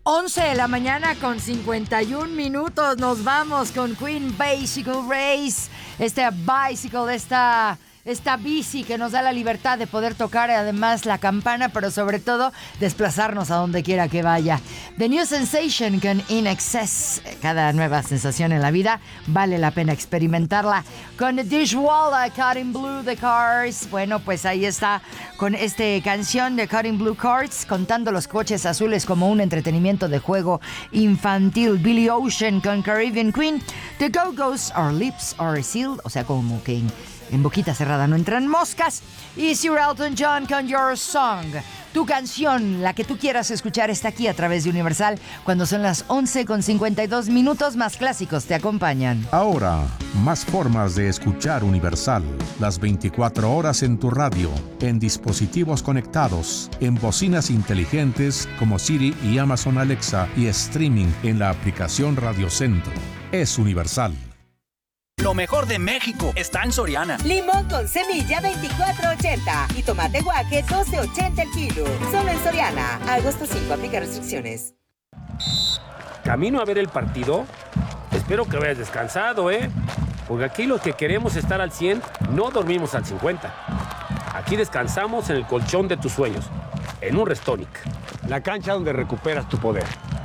11 de la mañana con 51 minutos. Nos vamos con Queen Bicycle Race. Bicycle, esta bici que nos da la libertad de poder tocar además la campana, pero sobre todo desplazarnos a donde quiera que vaya. The New Sensation con In Excess. Cada nueva sensación en la vida vale la pena experimentarla. Con Dishwalla, Cutting Blue, The Cars. Bueno, pues ahí está con esta canción de Cutting Blue Cars, contando los coches azules como un entretenimiento de juego infantil. Billy Ocean con Caribbean Queen. The Go-Go's, Our Lips Are Sealed. O sea, como que en boquita cerrada no entran moscas. Y Sir Elton John con Your Song. Tu canción, la que tú quieras escuchar, está aquí a través de Universal. Cuando son las 11 con 52 minutos, más clásicos te acompañan. Ahora, más formas de escuchar Universal. Las 24 horas en tu radio, en dispositivos conectados, en bocinas inteligentes como Siri y Amazon Alexa y streaming en la aplicación Radio Centro. Es Universal. Lo mejor de México está en Soriana. Limón con semilla 24.80 y tomate guaje 12.80 el kilo. Solo en Soriana. Agosto 5, aplica restricciones. ¿Camino a ver el partido? Espero que vayas descansado, ¿eh? Porque aquí los que queremos estar al 100 no dormimos al 50. Aquí descansamos en el colchón de tus sueños, en un Restonic. La cancha donde recuperas tu poder.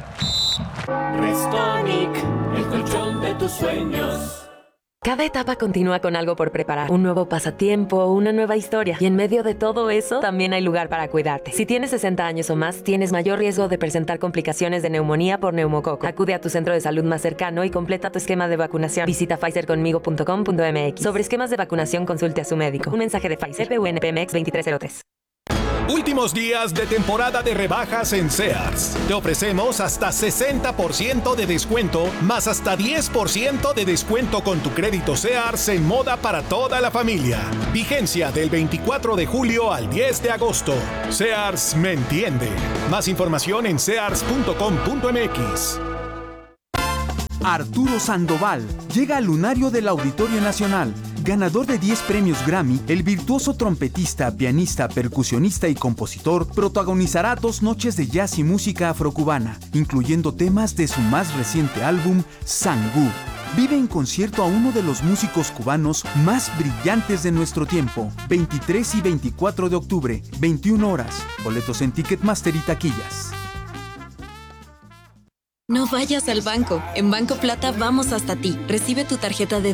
Restonic, el colchón de tus sueños. Cada etapa continúa con algo por preparar. Un nuevo pasatiempo, una nueva historia. Y en medio de todo eso, también hay lugar para cuidarte. Si tienes 60 años o más, tienes mayor riesgo de presentar complicaciones de neumonía por neumococo. Acude a tu centro de salud más cercano y completa tu esquema de vacunación. Visita pfizerconmigo.com.mx. Sobre esquemas de vacunación, consulte a su médico. Un mensaje de Pfizer, PUNPMX 2303. Últimos días de temporada de rebajas en Sears. Te ofrecemos hasta 60% de descuento, más hasta 10% de descuento con tu crédito Sears en moda para toda la familia. Vigencia del 24 de julio al 10 de agosto. Sears me entiende. Más información en sears.com.mx. Arturo Sandoval llega al lunario del Auditorio Nacional. Ganador de 10 premios Grammy, el virtuoso trompetista, pianista, percusionista y compositor protagonizará 2 noches de jazz y música afrocubana, incluyendo temas de su más reciente álbum, Sangú. Vive en concierto a uno de los músicos cubanos más brillantes de nuestro tiempo. 23 y 24 de octubre, 21 horas. Boletos en Ticketmaster y taquillas. No vayas al banco. En Banco Plata vamos hasta ti. Recibe tu tarjeta de